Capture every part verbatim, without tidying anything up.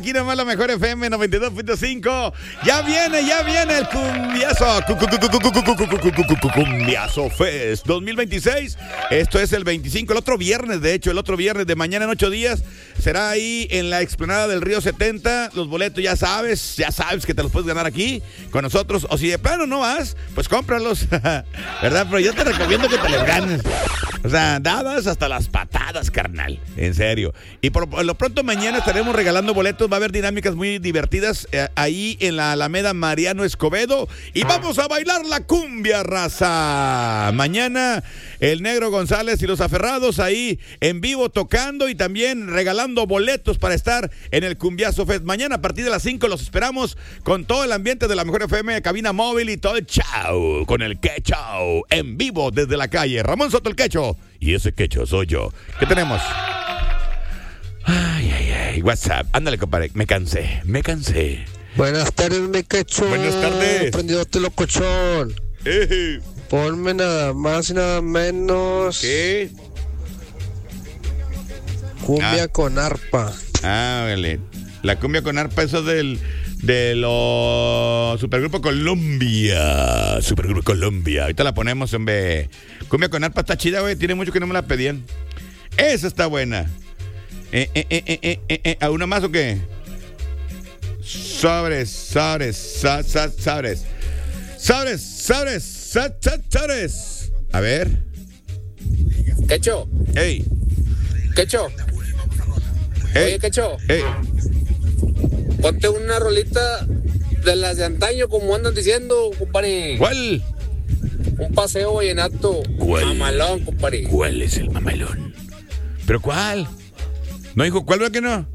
aquí nomás la mejor F M noventa y dos punto cinco. Ya viene, ya viene el Cumbiazo. Cumbiazo Fest dos mil veintiséis. Esto es el veinticinco, el otro viernes, de hecho, el otro viernes de mañana en ocho días. Será ahí en la explanada del Río setenta. Los boletos ya sabes, ya sabes que te los puedes ganar aquí con nosotros. O si de plano no vas, pues cómpralos. ¿Verdad? Pero yo te recomiendo que te los ganes. O sea, dadas hasta las patadas, carnal. En serio. Y por, por lo pronto mañana estaremos regalando boletos. Va a haber dinámicas muy divertidas eh, ahí en la Alameda Mariano Escobedo. Y vamos a bailar la cumbia, raza. Mañana el Negro González y los Aferrados ahí en vivo tocando y también regalando boletos para estar en el Cumbiazo Fest. Mañana a partir de las cinco los esperamos con todo el ambiente de la mejor F M, cabina móvil y todo el chao. Con el Quecho en vivo desde la calle. Ramón Soto el Quecho. Y ese Quecho soy yo. ¿Qué tenemos? Ay, ay, ay. WhatsApp. Ándale, compadre. Me cansé. Me cansé. Buenas tardes, mi Quecho. Buenas tardes. Prendidote locochón. Eh. Ponme nada más y nada menos. ¿Qué? Cumbia Ah. con arpa. Ah, vale. La cumbia con arpa, eso del de los Supergrupo Colombia. Supergrupo Colombia. Ahorita la ponemos, hombre. Cumbia con arpa está chida, güey. Tiene mucho que no me la pedían. Esa está buena. Eh, eh, eh, eh, eh, eh, eh. ¿A una más o qué? Sobres, sobres, sa, sa, sobres. Sobres, sobres, sa, sa, sobres. A ver. Quecho, Ey, Quecho, ey, oye Quecho, ey. ponte una rolita de las de antaño como andan diciendo, compadre. ¿Cuál? Un paseo vallenato. ¿Cuál? Mamalón, compadre. ¿Cuál es el mamalón? ¿Pero cuál? No dijo, ¿cuál, verdad que no?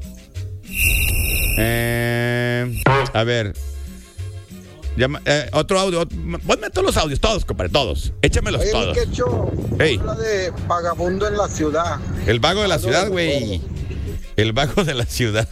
Eh, a ver. Llama, eh, otro audio. Otro, ponme todos los audios, todos, compadre, todos. Échamelos Oye, todos. mi Quecho, Ey. habla de vagabundo en la ciudad. El vago de la Ando ciudad, de güey. acuerdo. El vago de la ciudad.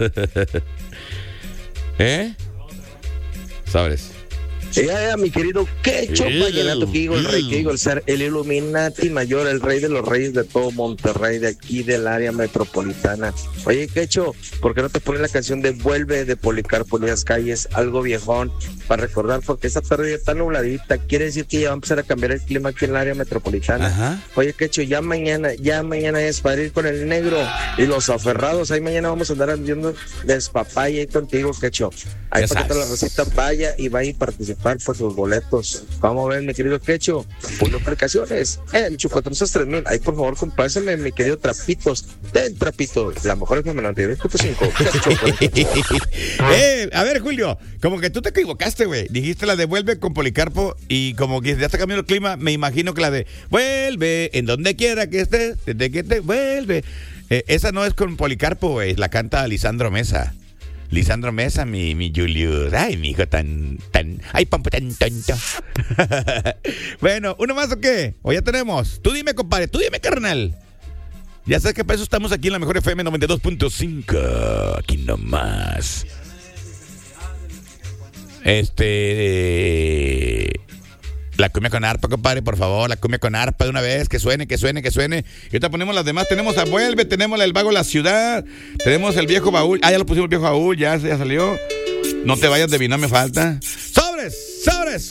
¿Eh? Sabres. Ya, ya, mi querido Quecho Ew, Vallenato, que digo el rey, ew. que digo el ser, el Illuminati mayor, el rey de los reyes de todo Monterrey, de aquí del área metropolitana. Oye, Quecho, ¿por qué no te pones la canción de Vuelve de Policarpo Elías Calles, algo viejón, para recordar? Porque esta tarde ya está nubladita, quiere decir que ya va a empezar a cambiar el clima aquí en el área metropolitana. Ajá. Oye, Quecho, ya mañana, ya mañana es para ir con el Negro y los Aferrados. Ahí mañana vamos a andar andiendo despapaya ahí contigo, Quecho. Ahí Ya para que te la sabes. receta vaya y vaya a participar por sus boletos. Vamos a ver, mi querido Quecho. Por aplicaciones, el ocho cuatro seis tres mil. Ahí, por favor, compáseme, mi querido Trapitos. Ten Trapitos, la mejor F M noventa y dos punto cinco. eh, a ver, Julio, como que tú te equivocaste, güey. Dijiste la de Vuelve con Policarpo y como que ya está cambiando el clima, me imagino que la de Vuelve en donde quiera que estés, desde que te vuelve. Eh, esa no es con Policarpo, güey. La canta Lisandro Mesa. Lisandro Mesa, mi, mi Julius. Ay, mi hijo tan, tan, ay, pampo tan tonto. Bueno, ¿uno más o qué? ¿O ya tenemos? Tú dime, compadre, tú dime, carnal. Ya sabes que para eso estamos aquí en la mejor F M noventa y dos punto cinco. Aquí nomás. Este... La cumbia con arpa, compadre, por favor. La cumbia con arpa de una vez. Que suene, que suene, que suene. Y ahorita ponemos las demás. Tenemos a Vuelve, tenemos el Vago de la Ciudad. Tenemos el Viejo Baúl. Ah, ya lo pusimos el Viejo Baúl. Ya, ya salió. No te vayas de vino, me falta. ¡Sobres! ¡Sobres!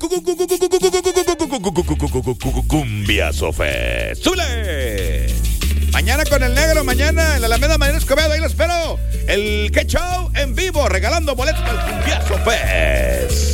Cumbiazo Fest. ¡Súbele! Mañana con el Negro, mañana en la Alameda Mariano Escobedo. Ahí lo espero. El Quecho en vivo, regalando boletos para el Cumbiazo Fest.